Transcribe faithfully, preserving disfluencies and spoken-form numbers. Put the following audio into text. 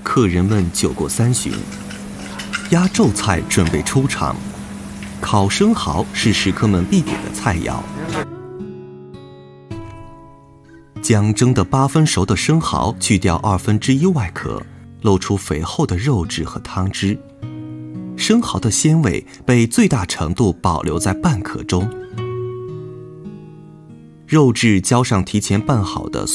客人们酒过三巡，压轴菜准备出场。烤生蚝是食客们必点的菜肴。将蒸得八分熟的生蚝去掉二分之一外壳，露出肥厚的肉质和汤汁。生蚝的鲜味被最大程度保留在半壳中。肉质浇上提前拌好的